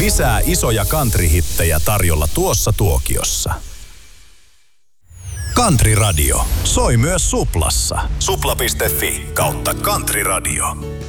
Lisää isoja country-hittejä tarjolla tuossa tuokiossa. Country Radio. Soi myös Suplassa. Supla.fi/countryradio.